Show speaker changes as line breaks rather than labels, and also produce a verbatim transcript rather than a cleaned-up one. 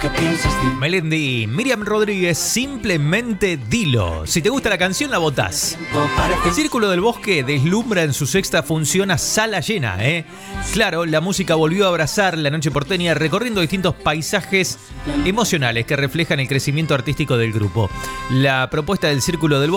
Melendi, Miriam Rodríguez, simplemente dilo. Si te gusta la canción, la votás. El Círculo del Bosque deslumbra en su sexta función a sala llena, ¿eh? Claro, la música volvió a abrazar la noche porteña recorriendo distintos paisajes emocionales que reflejan el crecimiento artístico del grupo. La propuesta del Círculo del Bosque